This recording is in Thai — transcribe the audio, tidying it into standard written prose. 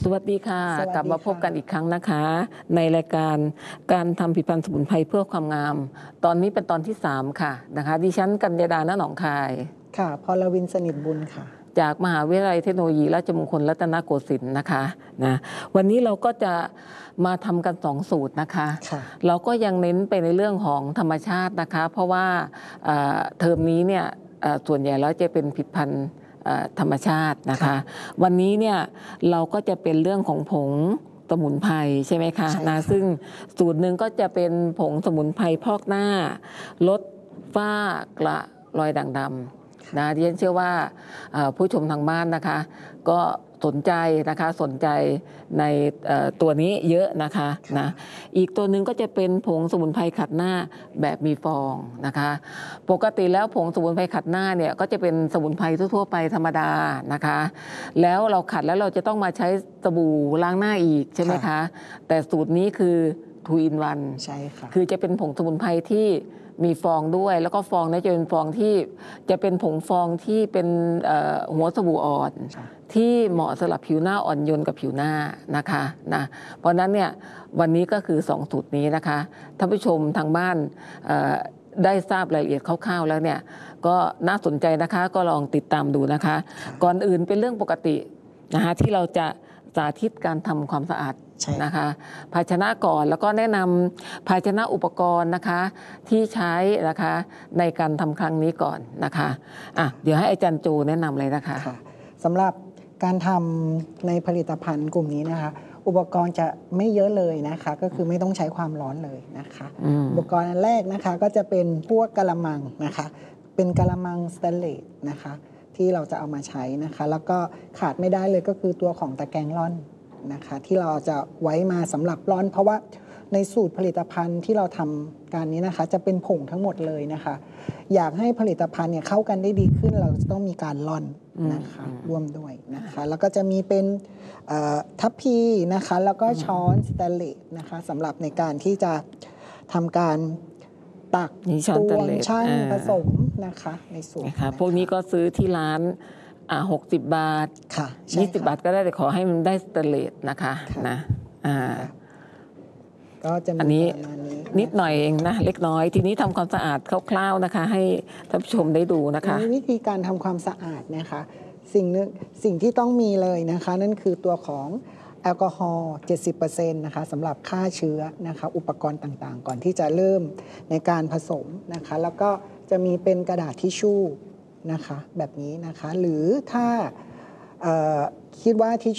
สวัสดีค่ะกลับมาพบกันอีกครั้งนะคะในรายการการทำผลิตภัณฑ์สมุนไพรเพื่อความงามตอนนี้เป็นตอนที่3ค่ะนะคะดิฉันกัญญาดา ณ หนองคายค่ะพลวินสนิทบุญค่ะจากมหาวิทยาลัยเทคโนโลยีราชมงคลรัตนโกสินทร์นะคะนะวันนี้เราก็จะมาทำกัน2สูตรนะคะเราก็ยังเน้นไปในเรื่องของธรรมชาตินะคะเพราะว่าเทอมนี้เนี่ยส่วนใหญ่แล้วจะเป็นผลิตภัณฑ์ธรรมชาตินะคะวันนี้เนี่ยเราก็จะเป็นเรื่องของผงสมุนไพรใช่ไหมคะนะซึ่งสูตรหนึ่งก็จะเป็นผงสมุนไพรพอกหน้าลดฝ้ากระรอยด่างดำนะดิฉันเชื่อว่าผู้ชมทางบ้านนะคะก็สนใจนะคะสนใจในตัวนี้เยอะนะคะนะอีกตัวหนึ่งก็จะเป็นผงสมุนไพรขัดหน้าแบบมีฟองนะคะปกติแล้วผงสมุนไพรขัดหน้าเนี่ยก็จะเป็นสมุนไพรทั่วๆไปธรรมดานะคะแล้วเราขัดแล้วเราจะต้องมาใช้สบู่ล้างหน้าอีกใช่ไหมคะแต่สูตรนี้คือ2 in 1ใช่ค่ะคือจะเป็นผงสมุนไพรที่มีฟองด้วยแล้วก็ฟองนี้จะเป็นฟองที่จะเป็นผงฟองที่เป็นหัวสบู่อ่อนที่เหมาะสำหรับผิวหน้าอ่อนโยนกับผิวหน้านะคะนะเพราะนั้นเนี่ยวันนี้ก็คือ2สูตรนี้นะคะท่านผู้ชมทางบ้านได้ทราบรายละเอียดคร่าวๆแล้วเนี่ยก็น่าสนใจนะคะก็ลองติดตามดูนะคะก่อนอื่นเป็นเรื่องปกตินะคะที่เราจะสาธิตการทำความสะอาดนะคะภาชนะก่อนแล้วก็แนะนำภาชนะอุปกรณ์นะคะที่ใช้นะคะในการทำครั้งนี้ก่อนนะคะเดี๋ยวให้อาจารย์โจแนะนำเลยนะคะสำหรับการทำในผลิตภัณฑ์กลุ่มนี้นะคะอุปกรณ์จะไม่เยอะเลยนะคะก็คือไม่ต้องใช้ความร้อนเลยนะคะอุปกรณ์อันแรกนะคะก็จะเป็นพวกกะละมังนะคะเป็นกะละมังสแตนเลสนะคะที่เราจะเอามาใช้นะคะแล้วก็ขาดไม่ได้เลยก็คือตัวของตะแกรงร่อนนะคะที่เราจะไว้มาสำหรับร่อนเพราะว่าในสูตรผลิตภัณฑ์ที่เราทำการนี้นะคะจะเป็นผงทั้งหมดเลยนะคะอยากให้ผลิตภัณฑ์เนี่ยเข้ากันได้ดีขึ้นเราจะต้องมีการร่อนนะคะร่วมด้วยนะคะแล้วก็จะมีเป็นทัพพีนะคะแล้วก็ช้อนสแตนเลสนะคะสำหรับในการที่จะทำการตักตวงชั่งผสมนะคะในสูตรพวกนี้ก็ซื้อที่ร้าน60 บาทค่ะ 20 บาทก็ได้แต่ขอให้มันได้สแตนเลสนะคะนะก็จะมีอันนี้นิดหน่อยเองนะเล็กน้อยทีนี้ทำความสะอาดคร่าวๆนะคะให้ท่านผู้ชมได้ดูนะคะวิธีการทำความสะอาดนะคะสิ่งที่ต้องมีเลยนะคะนั่นคือตัวของแอลกอฮอล์ 70% นะคะสำหรับฆ่าเชื้อนะคะอุปกรณ์ต่างๆก่อนที่จะเริ่มในการผสมนะคะแล้วก็จะมีเป็นกระดาษทิชชู่นะคะแบบนี้นะคะหรือถ้าคิดว่าทิช